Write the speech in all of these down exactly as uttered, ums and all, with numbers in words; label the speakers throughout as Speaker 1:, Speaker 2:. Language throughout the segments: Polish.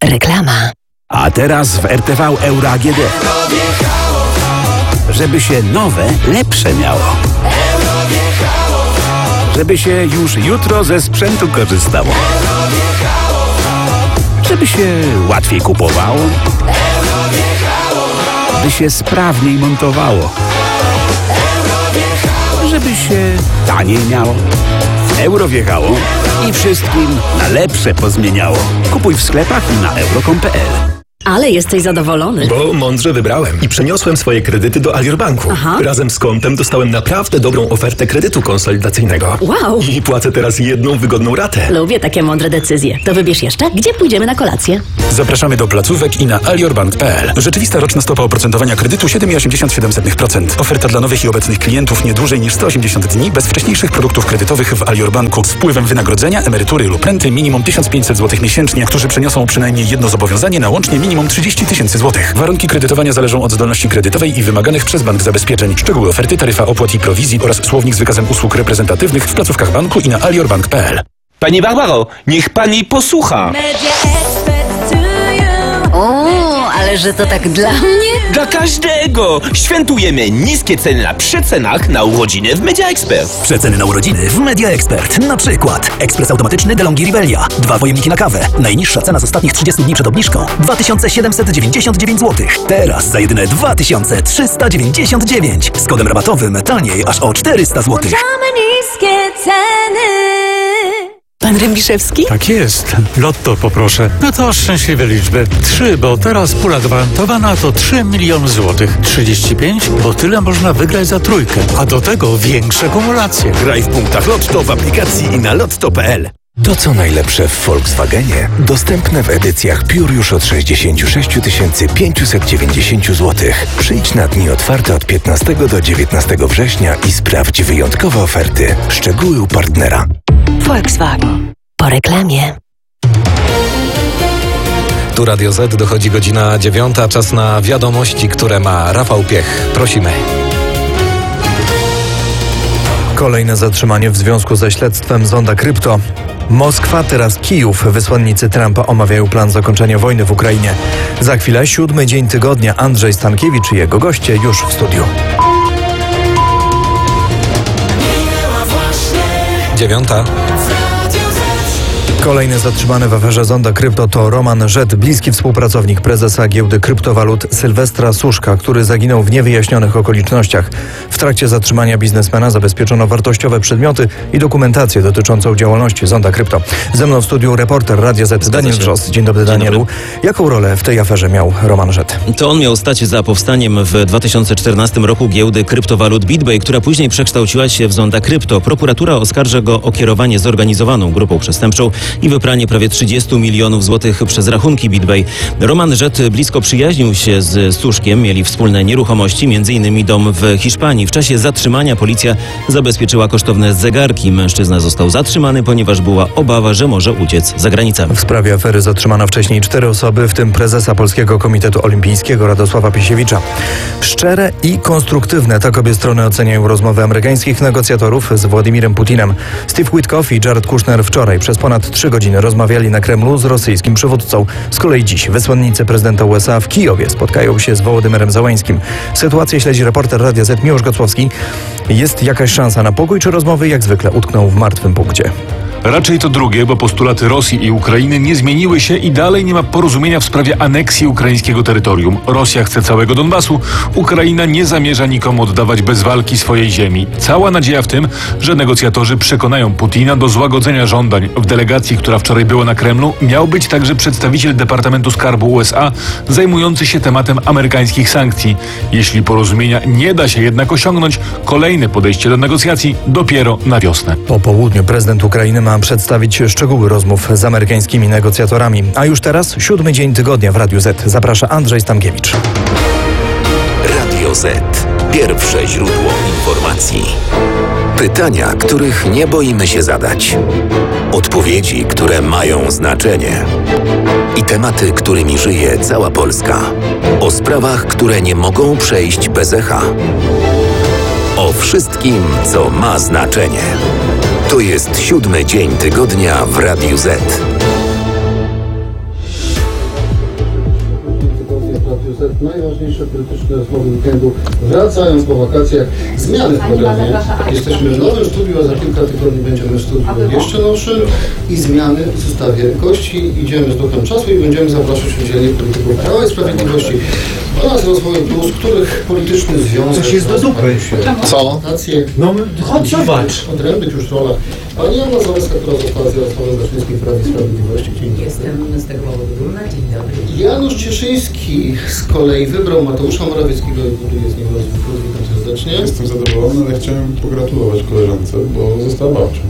Speaker 1: Reklama.
Speaker 2: A teraz w R T V Euro A G D. Żeby się nowe, lepsze miało. Żeby się już jutro ze sprzętu korzystało. Żeby się łatwiej kupowało. By się sprawniej montowało. Żeby się taniej miało. Euro wjechało i wszystkim na lepsze pozmieniało. Kupuj w sklepach i na euro kropka com kropka p l.
Speaker 1: Ale jesteś zadowolony.
Speaker 3: Bo mądrze wybrałem i przeniosłem swoje kredyty do Alior Banku.
Speaker 1: Aha.
Speaker 3: Razem z kontem dostałem naprawdę dobrą ofertę kredytu konsolidacyjnego.
Speaker 1: Wow.
Speaker 3: I płacę teraz jedną wygodną ratę.
Speaker 1: Lubię takie mądre decyzje. To wybierz jeszcze, gdzie pójdziemy na kolację.
Speaker 4: Zapraszamy do placówek i na alior bank kropka p l. Rzeczywista roczna stopa oprocentowania kredytu siedem przecinek osiemdziesiąt siedem procent. Oferta dla nowych i obecnych klientów nie dłużej niż sto osiemdziesiąt dni bez wcześniejszych produktów kredytowych w Alior Banku z wpływem wynagrodzenia, emerytury lub renty minimum tysiąc pięćset złotych miesięcznie, którzy przeniosą przynajmniej jedno zobowiązanie na łącznie minimum trzydzieści tysięcy złotych. Warunki kredytowania zależą od zdolności kredytowej i wymaganych przez bank zabezpieczeń. Szczegóły oferty, taryfa opłat i prowizji oraz słownik z wykazem usług reprezentatywnych w placówkach banku i na alior bank kropka p l.
Speaker 5: Pani Barbaro, niech pani posłucha.
Speaker 1: O, ale że to tak dla mnie?
Speaker 5: Dla każdego! Świętujemy niskie ceny na przecenach na urodziny w Media Expert.
Speaker 6: Przeceny na urodziny w Media Expert. Na przykład ekspres automatyczny DeLonghi Rivelia. Dwa pojemniki na kawę. Najniższa cena z ostatnich trzydziestu dni przed obniżką dwa tysiące siedemset dziewięćdziesiąt dziewięć złotych. Teraz za jedyne dwa tysiące trzysta dziewięćdziesiąt dziewięć. Z kodem rabatowym taniej aż o czterysta złotych.
Speaker 7: niskie ceny.
Speaker 1: Pan Rębiszewski?
Speaker 8: Tak jest. Lotto poproszę. No to szczęśliwe liczby. Trzy, bo teraz pula gwarantowana to trzy miliony złotych. trzydzieści pięć, bo tyle można wygrać za trójkę. A do tego większe kumulacje.
Speaker 2: Graj w punktach Lotto w aplikacji i na lotto kropka p l.
Speaker 9: To co najlepsze w Volkswagenie dostępne w edycjach Pure już od sześćdziesiąt sześć tysięcy pięćset dziewięćdziesiąt złotych. Przyjdź na dni otwarte od piętnastego do dziewiętnastego września i sprawdź wyjątkowe oferty. Szczegóły u partnera.
Speaker 1: Volkswagen. Po reklamie.
Speaker 10: Tu Radio Z, dochodzi godzina dziewiąta, czas na wiadomości, które ma Rafał Piech. Prosimy.
Speaker 11: Kolejne zatrzymanie w związku ze śledztwem Zonda Krypto. Moskwa, teraz Kijów. Wysłannicy Trumpa omawiają plan zakończenia wojny w Ukrainie. Za chwilę siódmy dzień tygodnia. Andrzej Stankiewicz i jego goście już w studiu.
Speaker 10: Dziewiąta.
Speaker 11: Kolejny zatrzymany w aferze Zonda Krypto to Roman Żet, bliski współpracownik prezesa giełdy kryptowalut Sylwestra Suszka, który zaginął w niewyjaśnionych okolicznościach. W trakcie zatrzymania biznesmena zabezpieczono wartościowe przedmioty i dokumentację dotyczącą działalności Zonda Krypto. Ze mną w studiu reporter Radia Z Daniel Wrzos. Dzień dobry, Danielu.
Speaker 12: Dzień dobry.
Speaker 11: Jaką rolę w tej aferze miał Roman Żet?
Speaker 12: To on miał stać za powstaniem w dwa tysiące czternastym roku giełdy kryptowalut BitBay, która później przekształciła się w Zonda Krypto. Prokuratura oskarża go o kierowanie zorganizowaną grupą przestępczą i wypranie prawie trzydziestu milionów złotych przez rachunki BitBay. Roman Żet blisko przyjaźnił się z Suszkiem, mieli wspólne nieruchomości, między innymi dom w Hiszpanii. W czasie zatrzymania policja zabezpieczyła kosztowne zegarki. Mężczyzna został zatrzymany, ponieważ była obawa, że może uciec za granicę.
Speaker 11: W sprawie afery zatrzymano wcześniej cztery osoby, w tym prezesa Polskiego Komitetu Olimpijskiego Radosława Pisiewicza. Szczere i konstruktywne, tak obie strony oceniają rozmowy amerykańskich negocjatorów z Władimirem Putinem. Steve Witkoff i Jared Kushner wczoraj przez ponad trzy godziny rozmawiali na Kremlu z rosyjskim przywódcą. Z kolei dziś wysłannicy prezydenta U S A w Kijowie spotkają się z Wołodymyrem Zełańskim. Sytuację śledzi reporter Radia Z Miłosz Gocłowski. Jest jakaś szansa na pokój, czy rozmowy jak zwykle utkną w martwym punkcie?
Speaker 13: Raczej to drugie, bo postulaty Rosji i Ukrainy nie zmieniły się i dalej nie ma porozumienia w sprawie aneksji ukraińskiego terytorium. Rosja chce całego Donbasu, Ukraina nie zamierza nikomu oddawać bez walki swojej ziemi. Cała nadzieja w tym, że negocjatorzy przekonają Putina do złagodzenia żądań. W delegacji, która wczoraj była na Kremlu, miał być także przedstawiciel Departamentu Skarbu U S A zajmujący się tematem amerykańskich sankcji. Jeśli porozumienia nie da się jednak osiągnąć, kolejne podejście do negocjacji dopiero na wiosnę.
Speaker 11: Po południu prezydent Ukrainy ma przedstawić szczegóły rozmów z amerykańskimi negocjatorami. A już teraz siódmy dzień tygodnia w Radiu Z. Zaprasza Andrzej Stankiewicz.
Speaker 9: Radio Z. Pierwsze źródło informacji. Pytania, których nie boimy się zadać. Odpowiedzi, które mają znaczenie. I tematy, którymi żyje cała Polska. O sprawach, które nie mogą przejść bez echa. O wszystkim, co ma znaczenie. To jest siódmy dzień tygodnia w Radiu Z.
Speaker 14: Z najważniejsze polityczne rozmowy weekendu wracają po wakacjach. Zmiany w programie. Jesteśmy w nowym studiu, a za kilka tygodni będziemy w studiu jeszcze nowszym i zmiany w zestawie gości. Idziemy z duchem czasu i będziemy zapraszać udzielnie polityków Prawa i Sprawiedliwości oraz Rozwoju Plus, których polityczny związek...
Speaker 11: Coś jest do dupy.
Speaker 14: Co?
Speaker 11: No, chodź zobacz.
Speaker 14: Odrębnych już rolach. Pani Anna Zaleska, która została z Jarosławem Kaczyńskim w Prawie i Sprawiedliwości. Dzień dobry.
Speaker 15: Jestem z tego powodu dumna. Dzień dobry.
Speaker 14: Janusz Cieszyński z kolei wybrał Mateusza Morawieckiego i buduje z nim Rozwój Plus. Witam serdecznie.
Speaker 16: Jestem zadowolony, ale chciałem pogratulować koleżance, bo została babcią.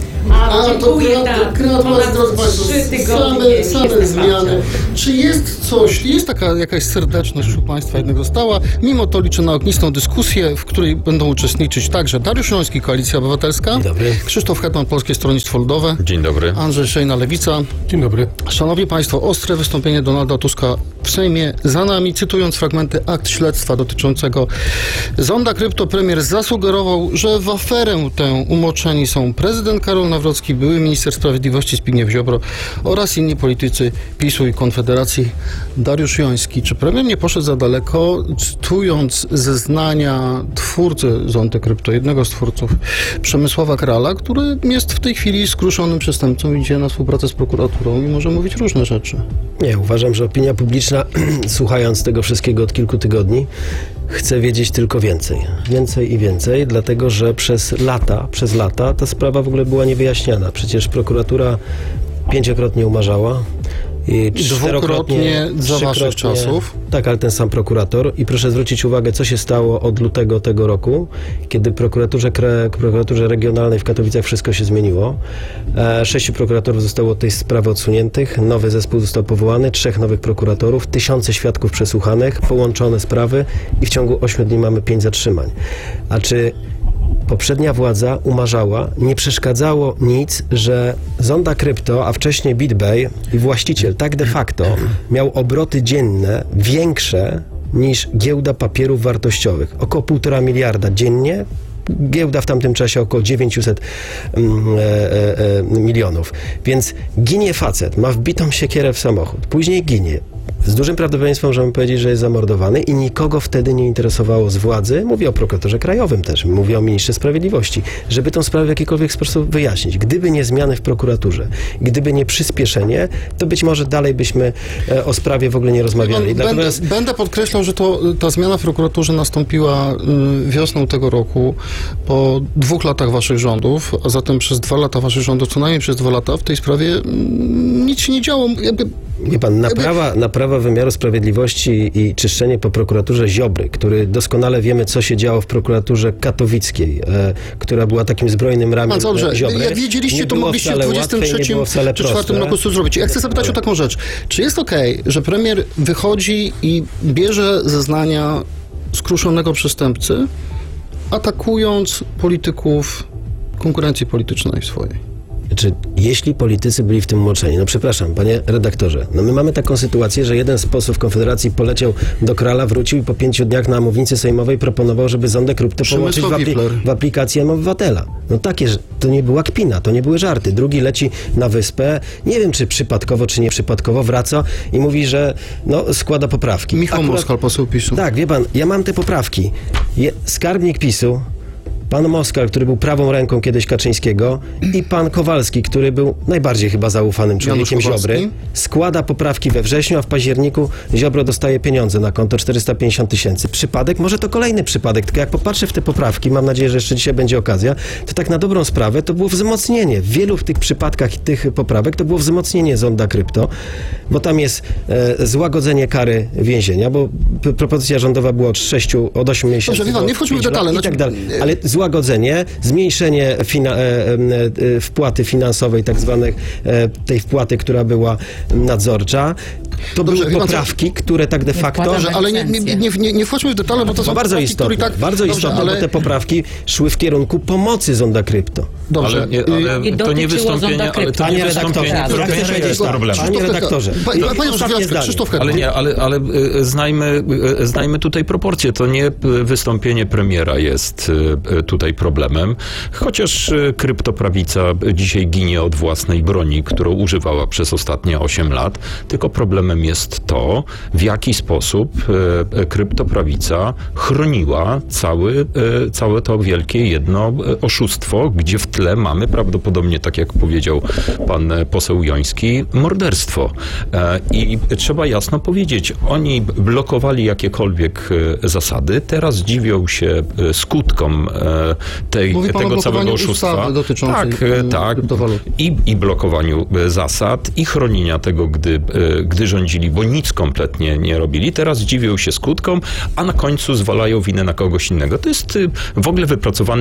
Speaker 15: A,
Speaker 14: A to gratulacje, drodzy Państwo, same, same zmiany. Czy jest coś, jest taka jakaś serdeczność wśród Państwa jednak została? Mimo to liczę na ognistą dyskusję, w której będą uczestniczyć także Dariusz Joński, Koalicja Obywatelska. Dzień dobry. Krzysztof Hetman, Polskie Stronnictwo Ludowe.
Speaker 17: Dzień dobry.
Speaker 14: Andrzej Szejna, Lewica.
Speaker 17: Dzień dobry.
Speaker 14: Szanowni Państwo, ostre wystąpienie Donalda Tuska w Sejmie za nami. Cytując fragmenty akt śledztwa dotyczącego zonda krypto, premier zasugerował, że w aferę tę umoczeni są prezydent Karol Nawrocki, były minister sprawiedliwości Zbigniew Ziobro oraz inni politycy PiSu i Konfederacji. Dariusz Joński. Czy premier nie poszedł za daleko, cytując zeznania twórcy zondy krypto, jednego z twórców, Przemysława Krala, który jest w tej chwili skruszonym przestępcą i idzie na współpracę z prokuraturą i może mówić różne rzeczy?
Speaker 18: Nie, uważam, że opinia publiczna, słuchając tego wszystkiego od kilku tygodni, chce wiedzieć tylko więcej. Więcej i więcej, dlatego że przez lata, przez lata ta sprawa w ogóle była niewyjaśniana. Przecież prokuratura pięciokrotnie umarzała. I
Speaker 14: dwukrotnie za waszych czasów.
Speaker 18: Tak, ale ten sam prokurator. I proszę zwrócić uwagę, co się stało od lutego tego roku, kiedy w prokuraturze, prokuraturze regionalnej w Katowicach wszystko się zmieniło. E, sześciu prokuratorów zostało od tej sprawy odsuniętych, nowy zespół został powołany, trzech nowych prokuratorów, tysiące świadków przesłuchanych, połączone sprawy i w ciągu ośmiu dni mamy pięć zatrzymań. A czy poprzednia władza umarzała, nie przeszkadzało nic, że zonda krypto, a wcześniej BitBay i właściciel tak de facto miał obroty dzienne większe niż giełda papierów wartościowych. Około półtora miliarda dziennie. Giełda w tamtym czasie około dziewięćset mm, e, e, milionów. Więc ginie facet, ma wbitą siekierę w samochód, później ginie. Z dużym prawdopodobieństwem możemy powiedzieć, że jest zamordowany i nikogo wtedy nie interesowało z władzy, mówię o prokuratorze krajowym też, mówię o ministrze sprawiedliwości, żeby tą sprawę w jakikolwiek sposób wyjaśnić. Gdyby nie zmiany w prokuraturze, gdyby nie przyspieszenie, to być może dalej byśmy e, o sprawie w ogóle nie rozmawiali.
Speaker 14: Będę,
Speaker 18: Natomiast...
Speaker 14: będę podkreślał, że to, ta zmiana w prokuraturze nastąpiła y, wiosną tego roku, po dwóch latach waszych rządów, a zatem przez dwa lata waszych rządów, co najmniej przez dwa lata w tej sprawie y, nic się nie działo. Jakby,
Speaker 18: Wie pan, naprawa, jakby... naprawa wymiaru sprawiedliwości i czyszczenie po prokuraturze Ziobry, który doskonale wiemy, co się działo w prokuraturze katowickiej, e, która była takim zbrojnym ramieniem
Speaker 14: dobrze,
Speaker 18: Ziobry.
Speaker 14: Jak wiedzieliście, to mogliście w dwudziestym trzecim czy czwartym roku coś zrobić. Ja chcę zapytać o taką rzecz. Czy jest okej, okay, że premier wychodzi i bierze zeznania skruszonego przestępcy, atakując polityków konkurencji politycznej swojej?
Speaker 18: Czy jeśli politycy byli w tym umoczeni? No przepraszam, panie redaktorze, no my mamy taką sytuację, że jeden z posłów Konfederacji poleciał do Krala, wrócił i po pięciu dniach na mównicy sejmowej proponował, żeby zondę krypto połączyć w, apli- w aplikację obywatela. No takie, to nie była kpina, to nie były żarty. Drugi leci na wyspę, nie wiem czy przypadkowo, czy nie przypadkowo, wraca i mówi, że no składa poprawki.
Speaker 14: Michał Akurat... Moskal, poseł PiSu.
Speaker 18: Tak, wie pan, ja mam te poprawki. Je, skarbnik PiSu, pan Moskal, który był prawą ręką kiedyś Kaczyńskiego, i pan Kowalski, który był najbardziej chyba zaufanym człowiekiem Ziobry, składa poprawki we wrześniu, a w październiku Ziobro dostaje pieniądze na konto czterysta pięćdziesiąt tysięcy. Przypadek? Może to kolejny przypadek, tylko jak popatrzę w te poprawki, mam nadzieję, że jeszcze dzisiaj będzie okazja, to tak na dobrą sprawę to było wzmocnienie. W wielu w tych przypadkach tych poprawek to było wzmocnienie zonda krypto, bo tam jest e, złagodzenie kary więzienia, bo p- propozycja rządowa była od sześciu, od ośmiu miesięcy.
Speaker 14: Dobrze, Iwan, nie wchodźmy w detale.
Speaker 18: I tak dalej. Ale złagodzenie, zmniejszenie fina, e, e, wpłaty finansowej, tak zwanej e, tej wpłaty, która była nadzorcza. To
Speaker 14: Dobrze,
Speaker 18: były poprawki, co... które tak de facto...
Speaker 14: Dobrze, ale nie, nie, nie, nie, nie wchodźmy w detale, bo to są
Speaker 18: bardzo
Speaker 14: poprawki,
Speaker 18: istotne,
Speaker 14: które tak...
Speaker 18: bardzo
Speaker 14: Dobrze,
Speaker 18: istotne,
Speaker 14: ale...
Speaker 18: bo te poprawki szły w kierunku pomocy zonda krypto.
Speaker 14: Dobrze.
Speaker 17: Ale, nie, ale
Speaker 15: I
Speaker 17: to nie wystąpienie, ale to
Speaker 18: panie
Speaker 17: nie
Speaker 18: redaktorze,
Speaker 17: wystąpienie
Speaker 18: ja
Speaker 17: jest problem.
Speaker 18: Panie redaktorze,
Speaker 14: panie Krzysztof Hetman.
Speaker 17: Ale nie, ale, ale znajmy, znajmy tutaj proporcje. To nie wystąpienie premiera jest tutaj problemem, chociaż kryptoprawica dzisiaj ginie od własnej broni, którą używała przez ostatnie osiem lat, tylko problem problemem jest to, w jaki sposób e, kryptoprawica chroniła cały, e, całe to wielkie jedno oszustwo, gdzie w tle mamy prawdopodobnie, tak jak powiedział pan poseł Joński, morderstwo. E, I trzeba jasno powiedzieć, oni blokowali jakiekolwiek e, zasady, teraz dziwią się e, skutkom e, tej,
Speaker 14: Mówi pan
Speaker 17: tego
Speaker 14: o
Speaker 17: całego oszustwa.
Speaker 14: ustawy dotyczącej
Speaker 17: Tak, e, tak.
Speaker 14: kryptowalut.
Speaker 17: I, I blokowaniu e, zasad, i chronienia tego, gdy, e, gdy rządzili, bo nic kompletnie nie robili. Teraz dziwią się skutkom, a na końcu zwalają winę na kogoś innego. To jest e, w ogóle wypracowany